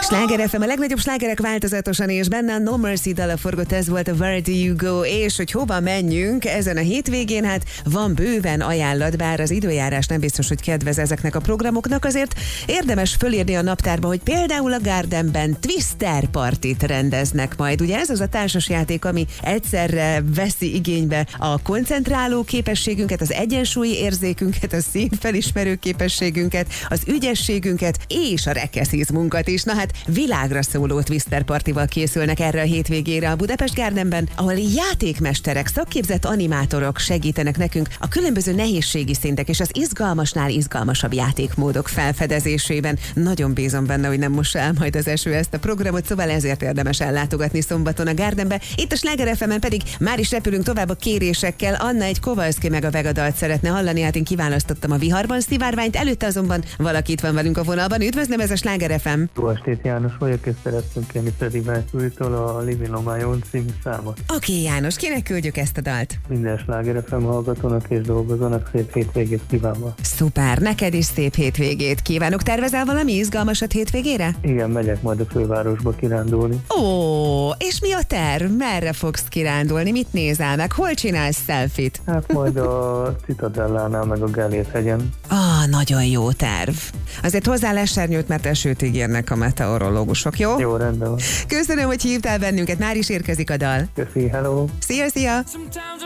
Sláger FM, a legnagyobb slágerek változatosan, és benne a No Mercy dala forgott, ez volt a Where Do You Go, és hogy hova menjünk ezen a hétvégén, hát van bőven ajánlat, bár az időjárás nem biztos, hogy kedvez ezeknek a programoknak, azért érdemes fölírni a naptárba, hogy például a Gardenben Twister partit rendeznek majd. Ugye ez az a társasjáték, ami egyszerre veszi igénybe a koncentráló képességünket, az egyensúlyi érzékünket, a színfelismerő képességünket, az ügyességünket és a rekeszizmunkat is. Na hát világra szóló Twister partival készülnek erre a hétvégére a Budapest Gardenben, ahol játékmesterek, szakképzett animátorok segítenek nekünk a különböző nehézségi szintek és az izgalmasnál izgalmasabb játékmódok felfedezésében. Nagyon bízom benne, hogy nem mossa el majd az eső ezt a programot, szóval ezért érdemes ellátogatni szombaton a Gardenbe. Itt a Sláger FM-en pedig már is repülünk tovább a kérésekkel. Anna egy Kowalski meg a Vega dalt szeretne hallani, hát én kiválasztottam a Viharban szivárványt, előtte azonban valaki itt van velünk a vonalban. Üdvözlöm, ez a Sláger FM. Jó estét, János vagyok, és szeretném kérni Freddie Mercury-tól a Living on My Own című számot. Oké, János, kinek küldjük ezt a dalt? Minden Sláger FM hallgatónak és dolgozónak szép hétvégét kívánva. Szuper, neked is szép hétvégét kívánok. Tervezel valami izgalmasat hétvégére? Igen, megyek majd a fővárosba kirándulni. Ó, és mi a terv? Merre fogsz kirándulni? Mit nézel meg? Hol csinálsz selfit? Hát majd a Citadellánál meg a Gellért-hegyen. Nagyon jó terv. Azért hozzá lesernyőt, mert esőt ígérnek a meteorológusok, jó? Jó, rendben van. Köszönöm, hogy hívtál bennünket, már is érkezik a dal. Köszi, hello! Szia, szia!